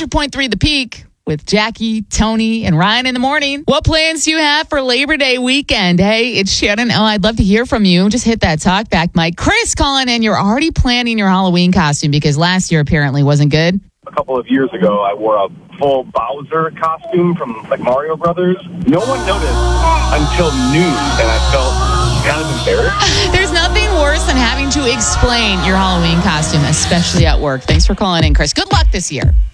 100.3 The Peak with Jackie, Tony, and Ryan in the morning. What plans do you have for Labor Day weekend? Hey, it's Shannon. Oh, I'd love to hear from you. Just hit that talk back mic. Chris calling in. You're already planning your Halloween costume because last year apparently wasn't good. A couple of years ago, I wore a full Bowser costume from Mario Brothers. No one noticed until noon, and I felt kind of embarrassed. There's nothing worse than having to explain your Halloween costume, especially at work. Thanks for calling in, Chris. Good luck this year.